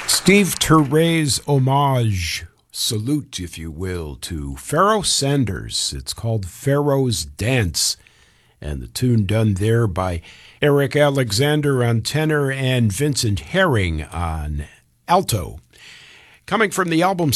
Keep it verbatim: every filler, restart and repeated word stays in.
Steve Turre's homage, salute, if you will, to Pharoah Sanders. It's called Pharaoh's Dance, and the tune done there by Eric Alexander on tenor and Vincent Herring on alto. Coming from the album